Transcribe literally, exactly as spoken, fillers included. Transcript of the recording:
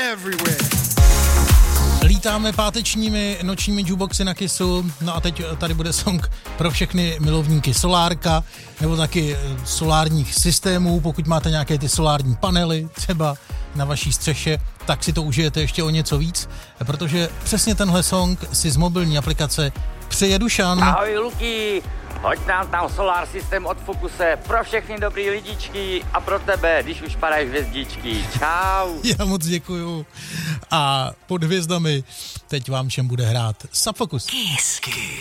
everywhere. Lítáme pátečními nočními jukeboxy na Kissu, no a teď tady bude song pro všechny milovníky solárka, nebo taky solárních systémů, pokud máte nějaké ty solární panely třeba na vaší střeše, tak si to užijete ještě o něco víc, protože přesně tenhle song si z mobilní aplikace přeje Dušan. Ahoj Luky, hoď nám tam Solar System od Focuse pro všechny dobrý lidičky a pro tebe, když už padají hvězdičky. Čau. Já moc děkuju. A pod hvězdami teď vám všem bude hrát Subfocus. Kiss.